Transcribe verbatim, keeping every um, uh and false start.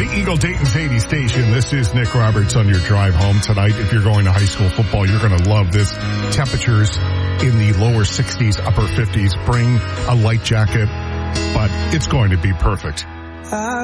the Eagle Dayton's eighty station. This is Nick Roberts on your drive home tonight. If you're going to high school football, you're going to love this. Temperatures in the lower sixties, upper fifties. Bring a light jacket, but it's going to be perfect.